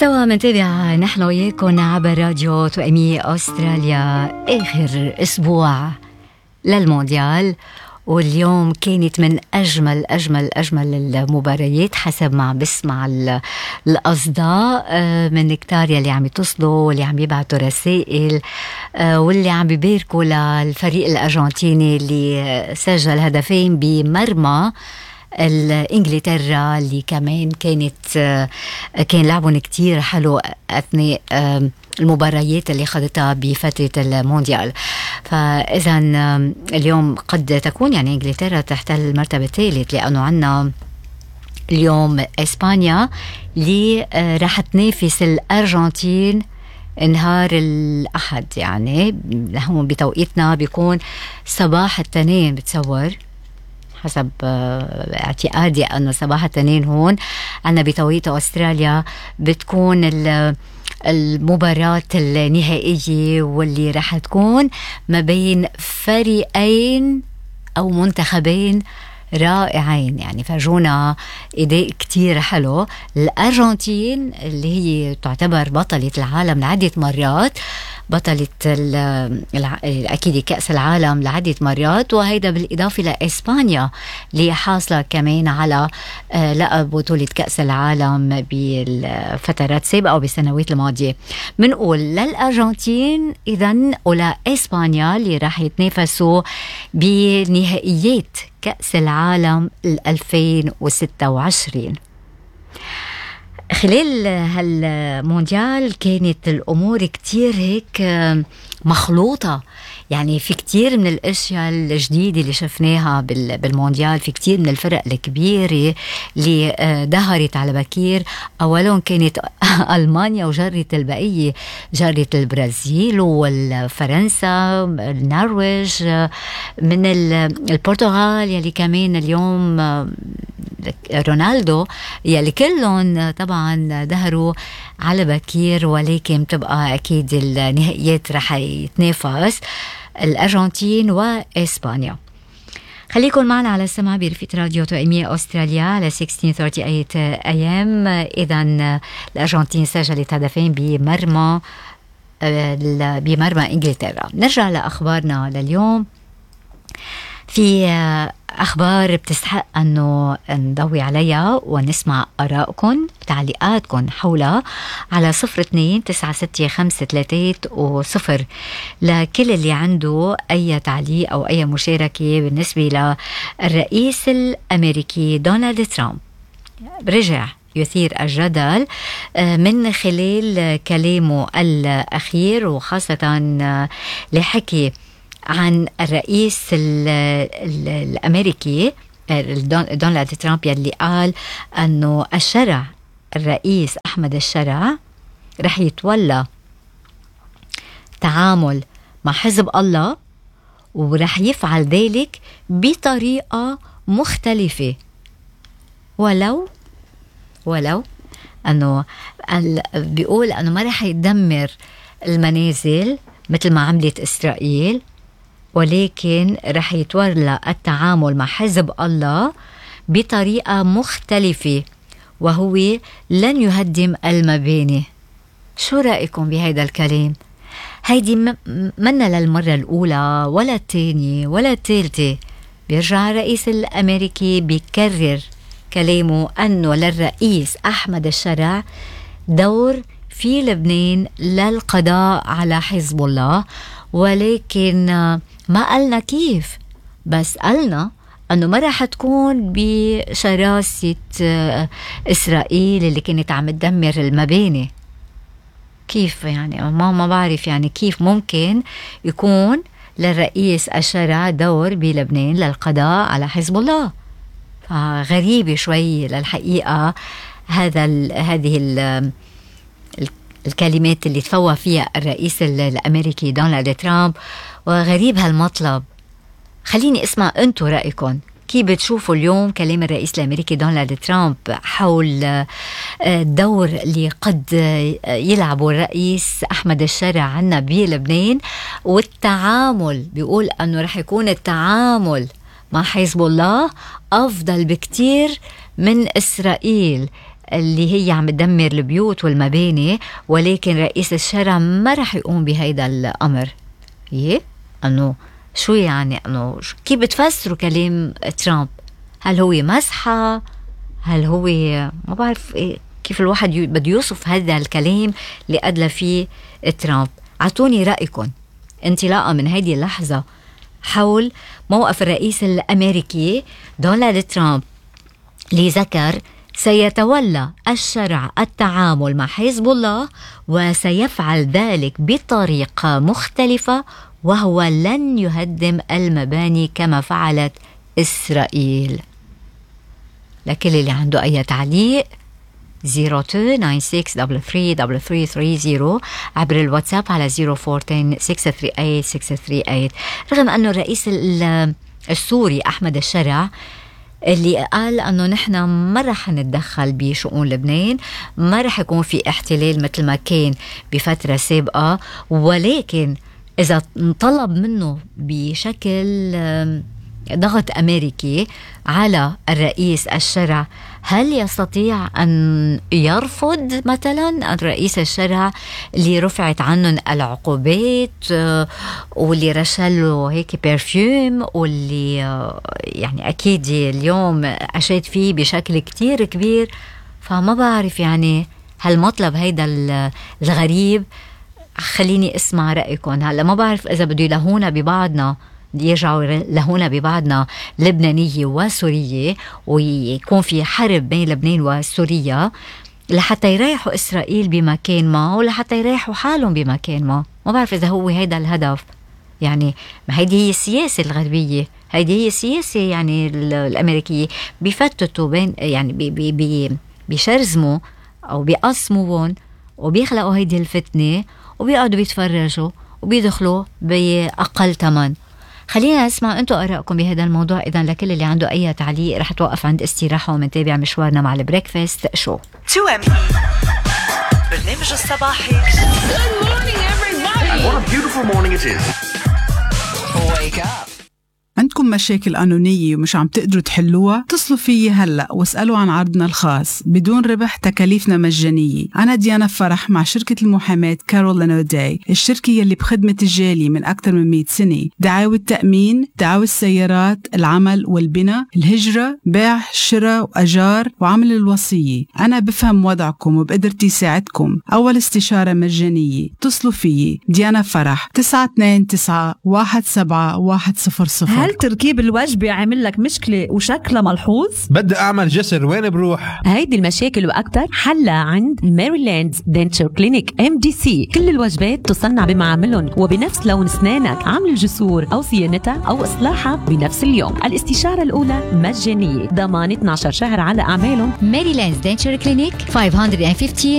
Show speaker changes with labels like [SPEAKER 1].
[SPEAKER 1] سوا منتابع نحن وياكم عبر راديو توأمية أستراليا آخر أسبوع للمونديال، واليوم كانت من أجمل المباريات حسب ما بسمع الأصداء من كتار يلي عم يتصلوا واللي عم يبعتوا رسائل واللي عم بيباركوا للفريق الأرجنتيني اللي سجل هدفين بمرمى الإنجلترا، اللي كمان كان لعبهم كتير حلو أثناء المباريات اللي خدتها بفترة المونديال. فإذا اليوم قد تكون يعني إنجلترا تحت المرتبة الثالث، لأنه عنا اليوم إسبانيا اللي راح تنافس الأرجنتين نهار الأحد، يعني هم بتوقيتنا بيكون صباح التنين، بتصور حسب اعتقادي أنه صباح التنين هون عنا بتوقيت أستراليا بتكون المباراة النهائية، واللي راح تكون ما بين فريقين أو منتخبين رائعين، يعني فرجونا إداء كتير حلو. الأرجنتين اللي هي تعتبر بطلة العالم لعدة مرات، بطلة أكيد كأس العالم لعدة مرات، وهيدا بالإضافة لإسبانيا اللي حاصلة كمان على لقب بطولة كأس العالم بالفترات سابقة أو بالسنوات الماضية. منقول للأرجنتين إذن ولا إسبانيا اللي راح يتنافسوا بنهائيات كأس العالم 2026. خلال هالمونديال كانت الأمور كتير هيك مخلوطة، يعني في كتير من الأشياء الجديدة اللي شفناها بالمونديال، في كتير من الفرق الكبيرة اللي ظهرت على بكير. أولاً كانت ألمانيا وجرت البقية، جرت البرازيل والفرنسا، النرويج، من البرتغال يلي كمان اليوم رونالدو يلي كلهم طبعا ظهروا على بكير، ولكن تبقى أكيد النهائيات رح يتنافس الأرجنتين وإسبانيا. خليكن معنا على السمع برفقة راديو توأمية أستراليا على 1638 AM. إذن الأرجنتين سجلت هدفين بمرمى إنجلترا. نرجع لأخبارنا لليوم. في أخبار بتستحق أنه نضوي عليها ونسمع آرائكم تعليقاتكم حولها على 02-965-330 لكل اللي عنده أي تعليق أو أي مشاركة بالنسبة للرئيس الأمريكي دونالد ترامب. رجع يثير الجدل من خلال كلامه الأخير، وخاصة لحكي عن الرئيس الأمريكي دونالد ترامب يلي قال أنه الرئيس أحمد الشرع رح يتولى تعامل مع حزب الله، ورح يفعل ذلك بطريقة مختلفة، ولو أنه بيقول أنه ما رح يدمر المنازل مثل ما عملت إسرائيل، ولكن رح يتولى التعامل مع حزب الله بطريقة مختلفة، وهو لن يهدم المباني. شو رأيكم بهذا الكلام؟ هيدي منا للمرة الأولى ولا الثانية ولا الثالثة بيرجع الرئيس الأمريكي بيكرر كلامه أنه للرئيس أحمد الشرع دور في لبنان للقضاء على حزب الله، ولكن ما قالنا كيف، بس قالنا أنه ما رح تكون بشراسة إسرائيل اللي كانت عم تدمر المباني. كيف يعني؟ ما بعرف يعني كيف ممكن يكون للرئيس الشرع دور بلبنان للقضاء على حزب الله. غريبة شوي للحقيقة هذه الكلمات اللي تفوه فيها الرئيس الأمريكي دونالد ترامب، وغريب هالمطلب. خليني اسمع أنتوا رأيكم، كيف بتشوفوا اليوم كلام الرئيس الأمريكي دونالد ترامب حول الدور اللي قد يلعبه الرئيس أحمد الشرع عنا بلبنان، والتعامل بيقول أنه رح يكون التعامل مع حزب الله أفضل بكتير من إسرائيل اللي هي عم تدمر البيوت والمباني، ولكن رئيس الشرع ما رح يقوم بهيدا الأمر. أنه شو يعني؟ أنه كيف بتفسروا كلام ترامب؟ هل هو مسحة؟ هل هو ما بعرف كيف الواحد بده يوصف هذا الكلام اللي أدلى فيه ترامب. عطوني رأيكم انطلاقا من هذه اللحظة حول موقف الرئيس الأمريكي دونالد ترامب اللي ذكر سيتولى الشرع التعامل مع حزب الله وسيفعل ذلك بطريقة مختلفة، وهو لن يهدم المباني كما فعلت إسرائيل. لكل اللي عنده أي تعليق 0296333330 عبر الواتساب على 0410-638-638. رغم أنه الرئيس السوري أحمد الشرع اللي قال أنه نحن ما رح نتدخل بشؤون لبنان، ما رح يكون في احتلال مثل ما كان بفترة سابقة، ولكن إذا طلب منه بشكل ضغط أمريكي على الرئيس الشرع، هل يستطيع أن يرفض مثلا الرئيس الشرع اللي رفعت عنهم العقوبات واللي رشله هيك برفيوم واللي يعني أكيد اليوم أشاد فيه بشكل كتير كبير؟ فما بعرف يعني هالمطلب هيدا الغريب. خليني اسمع رأيكم. هلا ما بعرف إذا بده يلهونا ببعضنا، يرجعوا لهونا ببعضنا لبنانية وسورية، ويكون في حرب بين لبنان وسوريا لحتى يريحوا إسرائيل بمكان ما، ولحتى يريحوا حالهم بمكان ما. ما بعرف إذا هو هيدا الهدف. يعني ما هيدي هي السياسة الغربية، هيدي هي السياسة يعني الأمريكية. بيفتتوا بين يعني بيشرزموا أو بيقسموهم وبيخلقوا هيدي الفتنة وبيقعدوا بيتفرجوا وبيدخلوا بأقل ثمن. خلينا نسمع انتو آرائكم بهذا الموضوع. إذا لكل اللي عنده أي تعليق رح توقف عند استراحة ومنتابع مشوارنا مع البريكفاست شو.
[SPEAKER 2] 2M برنامج الصباحي.
[SPEAKER 3] Good morning everybody.
[SPEAKER 4] And what a beautiful morning it is.
[SPEAKER 2] Wake up.
[SPEAKER 5] عندكم مشاكل قانونية ومش عم تقدروا تحلوها؟ اتصلوا فيي هلأ واسألوا عن عرضنا الخاص بدون ربح، تكاليفنا مجانية. أنا ديانا فرح مع شركة المحاماة كارول أوداي، الشركة يلي بخدمة الجالية من أكثر من 100 سنة. دعاوى التأمين، دعاوى السيارات، العمل والبناء، الهجرة، بيع، شراء وأجار، وعمل الوصية. أنا بفهم وضعكم وبقدرتي ساعدكم. أول استشارة مجانية. اتصلوا فيي ديانا فرح 929-17100.
[SPEAKER 6] هل تركيب الوجبة عامل لك مشكلة وشكلها ملحوظ؟
[SPEAKER 7] بدي أعمل جسر، وين بروح؟
[SPEAKER 6] هيدي المشاكل وأكتر حلها عند ماريلاند دنتشر كلينيك MDC. كل الوجبات تصنع بمعاملهم وبنفس لون أسنانك. عمل الجسور أو صيانتها أو إصلاحها بنفس اليوم. الاستشارة الأولى مجانية، ضمان 12 شهر على أعمالهم.
[SPEAKER 1] ماريلاند دنتشر كلينيك 515